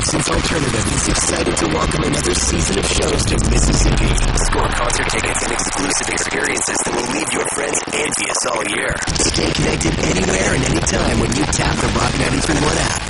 Citizens Alternative is excited to welcome another season of shows to Mississippi. Score concert tickets and exclusive experiences that will leave your friends envious all year. Stay connected anywhere and anytime when you tap the Rock 93.1 app.